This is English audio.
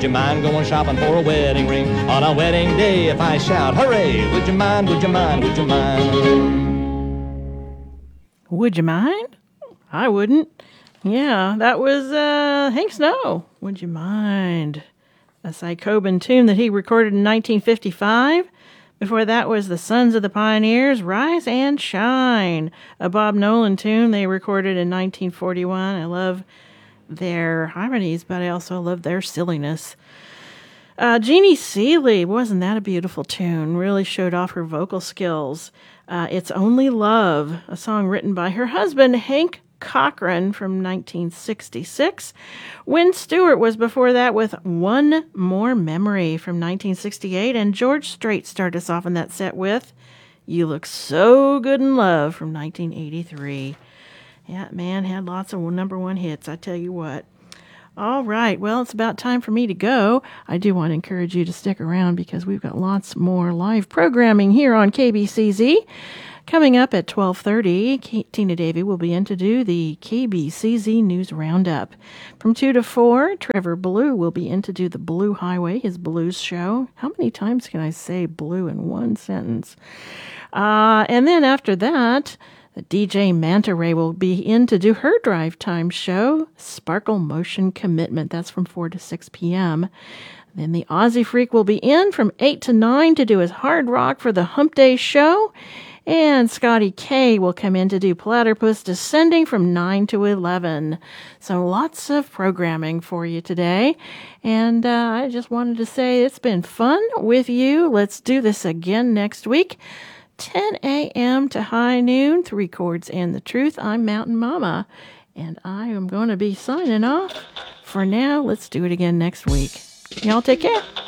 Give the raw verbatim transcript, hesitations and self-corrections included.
Would you mind going shopping for a wedding ring on a wedding day if I shout, hooray? Would you mind, would you mind, would you mind? Would you mind? I wouldn't. Yeah, that was uh, Hank Snow. Would you mind? A Psychoban tune that he recorded in nineteen fifty-five. Before that was the Sons of the Pioneers, Rise and Shine, a Bob Nolan tune they recorded in nineteen forty-one. I love their harmonies, but I also love their silliness. Uh, Jeannie Seeley, wasn't that a beautiful tune? Really showed off her vocal skills. Uh, It's Only Love, a song written by her husband, Hank Cochran, from nineteen sixty-six. Wynn Stewart was before that with One More Memory from nineteen sixty-eight, and George Strait started us off in that set with You Look So Good in Love from nineteen eighty-three. Yeah, man had lots of number one hits, I tell you what. All right, well, it's about time for me to go. I do want to encourage you to stick around because we've got lots more live programming here on K B C Z. Coming up at twelve thirty, Tina Davey will be in to do the K B C Z News Roundup. From two to four, Trevor Blue will be in to do the Blue Highway, his blues show. How many times can I say blue in one sentence? Uh, and then after that, the D J Manta Ray will be in to do her drive time show, Sparkle Motion Commitment. That's from four to six p.m. Then the Aussie Freak will be in from eight to nine to do his hard rock for the Hump Day show. And Scotty K will come in to do Platypus Descending from nine to eleven. So lots of programming for you today. And uh, I just wanted to say it's been fun with you. Let's do this again next week. ten a.m. to high noon, Three Chords and the Truth. I'm Mountain Mama, and I am going to be signing off. For now, let's do it again next week. Y'all take care.